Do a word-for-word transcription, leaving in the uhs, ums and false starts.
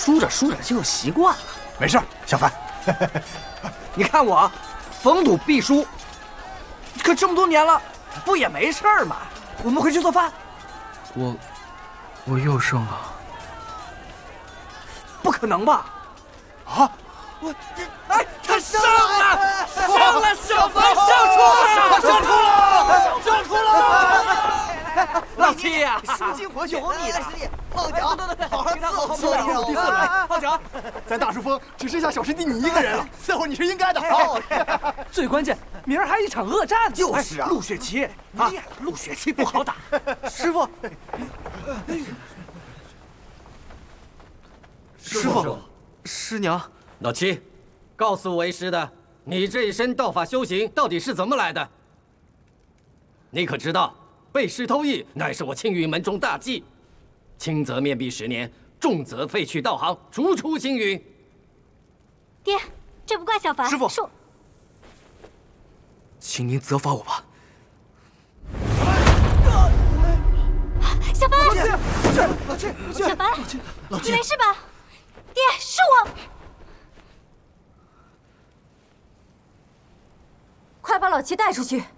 输着输着就习惯了。 没事，小凡。 你看我，逢赌必输，可这么多年了，不也没事儿吗？我们回去做饭。 我，我又胜了。 不可能吧？ 啊！ 我这哎，他胜了，胜了，小凡胜出了，胜出了，胜出了！老七呀， 输进火有你的， 泡脚，好好伺候伺候第四轮泡脚。 咱大叔峰只剩下小师弟你一个人了，伺候你是应该的。好， 最关键，明儿还一场恶战。 就是啊，陆雪琪啊，陆雪琪不好打。师傅， 师傅，师娘。 老七，告诉为师的，你这一身道法修行到底是怎么来的？你可知道，背师偷艺乃是我青云门中大忌，轻则面壁十年，重则废去道行，逐出青云。 爹，这不怪小凡。 师傅， 说， 请您责罚我吧。 小凡， 老七，老七， 小凡，你没事吧？爹，是我。 快把老七带出去！